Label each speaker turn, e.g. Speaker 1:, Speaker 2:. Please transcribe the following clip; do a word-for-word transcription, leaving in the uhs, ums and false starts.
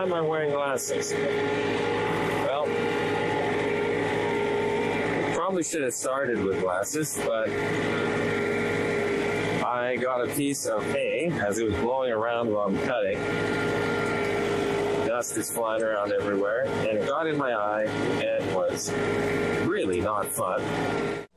Speaker 1: Why am I wearing glasses? Well, probably should have started with glasses, but I got a piece of hay as it was blowing around while I'm cutting. Dust is flying around everywhere, and it got in my eye, and it was really not fun.